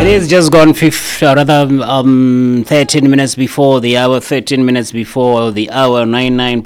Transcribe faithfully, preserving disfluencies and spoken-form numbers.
is just gone fifth, or rather, um, thirteen minutes before the hour, thirteen minutes before the hour, nine nine